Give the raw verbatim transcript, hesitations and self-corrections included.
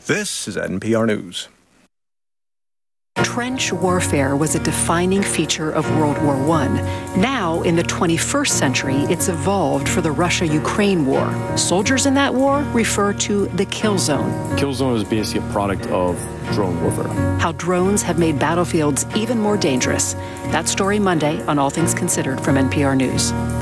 This is N P R News. Trench warfare was a defining feature of World War One. Now, in the twenty-first century, it's evolved for the Russia-Ukraine war. Soldiers in that war refer to the kill zone. Kill zone is basically a product of drone warfare. How drones have made battlefields even more dangerous. That story Monday on All Things Considered from N P R News.